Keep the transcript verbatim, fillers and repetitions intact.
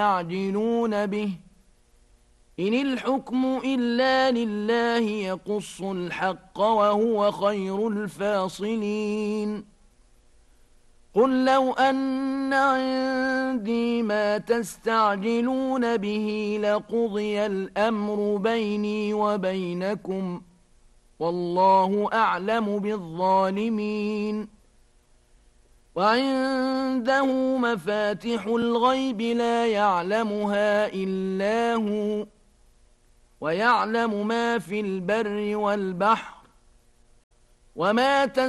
يستعجلون به إن الحكم إلا لله يقص الحق وهو خير الفاصلين قل لو أن عندي ما تستعجلون به لقضي الأمر بيني وبينكم والله أعلم بالظالمين وعنده مفاتح الغيب لا يعلمها إلا هو ويعلم ما في البر والبحر وما